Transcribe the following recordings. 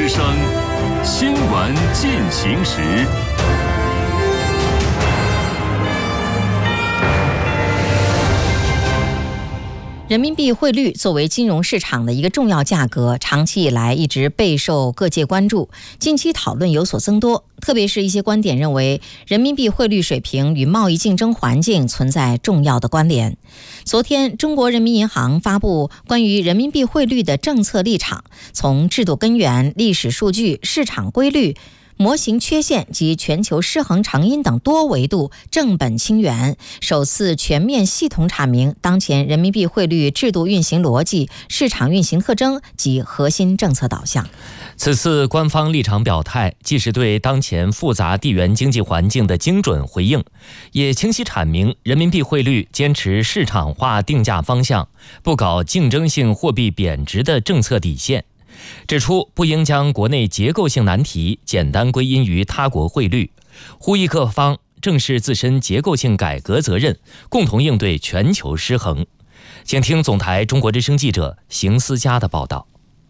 之声新闻进行时。 人民币汇率作为金融市场的一个重要价格，长期以来一直备受各界关注。近期讨论有所增多，特别是一些观点认为，人民币汇率水平与贸易竞争环境存在重要的关联。昨天，中国人民银行发布关于人民币汇率的政策立场，从制度根源、历史数据、市场规律、模型缺陷及全球失衡成因等多维度正本清源，首次全面系统阐明当前人民币汇率制度运行逻辑、市场运行特征及核心政策导向。 此次官方立场表态，既是对当前复杂地缘经济环境的精准回应，也清晰阐明人民币汇率坚持市场化定价方向，不搞竞争性货币贬值的政策底线。指出不应将国内结构性难题简单归因于他国汇率，呼吁各方正视自身结构性改革责任，共同应对全球失衡。请听总台中国之声记者邢思佳的报道。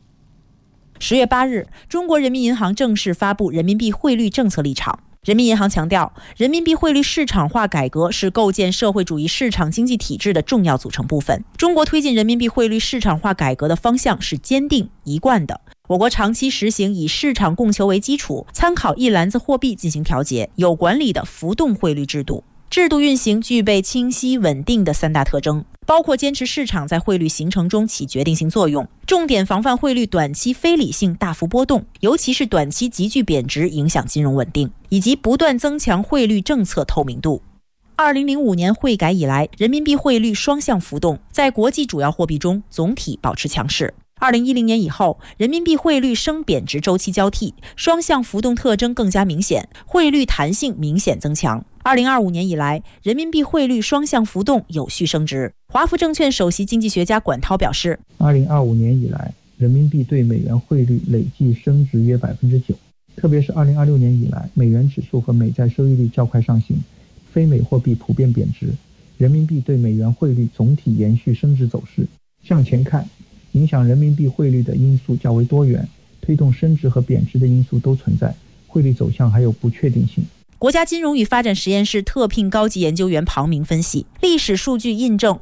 10月8日，中国人民银行正式发布人民币汇率政策立场。人民银行强调，人民币汇率市场化改革是构建社会主义市场经济体制的重要组成部分。中国推进人民币汇率市场化改革的方向是坚定一贯的。我国长期实行以市场供求为基础，参考一篮子货币进行调节，有管理的浮动汇率制度。制度运行具备清晰稳定的3大特征，包括坚持市场在汇率形成中起决定性作用，重点防范汇率短期非理性大幅波动，尤其是短期急剧贬值影响金融稳定，以及不断增强汇率政策透明度。2005年汇改以来，人民币汇率双向浮动，在国际主要货币中总体保持强势。2010年以后，人民币汇率升贬值周期交替，双向浮动特征更加明显，汇率弹性明显增强。2025年以来，人民币汇率双向浮动有序升值。华福证券首席经济学家管涛表示 ，2025年以来，人民币对美元汇率累计升值约 9%， 特别是2026年以来，美元指数和美债收益率较快上行，非美货币普遍贬值，人民币对美元汇率总体延续升值走势。向前看，影响人民币汇率的因素较为多元，推动升值和贬值的因素都存在，汇率走向还有不确定性。 国家金融与发展实验室特聘高级研究员庞明分析，历史数据印证